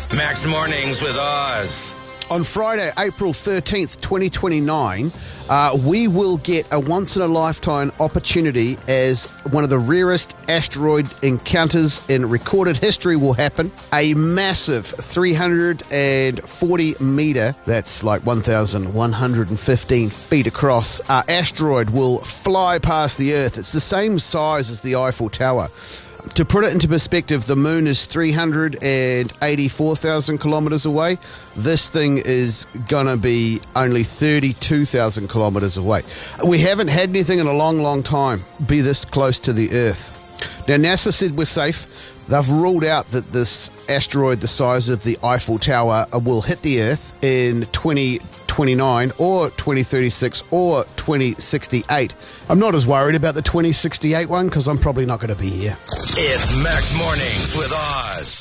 Max Mornings with Oz. On Friday, April 13th, 2029, we will get a once-in-a-lifetime opportunity as one of the rarest asteroid encounters in recorded history will happen. A massive 340-metre, that's like 1,115 feet across, asteroid will fly past the Earth. It's the same size as the Eiffel Tower. To put it into perspective, the moon is 384,000 kilometres away. This thing is going to be only 32,000 kilometres away. We haven't had anything in a long, long time be this close to the Earth. Now, NASA said we're safe. They've ruled out that this asteroid the size of the Eiffel Tower will hit the Earth in 2029 or 2036 or 2068. I'm not as worried about the 2068 one because I'm probably not going to be here. It's Max Mornings with Oz.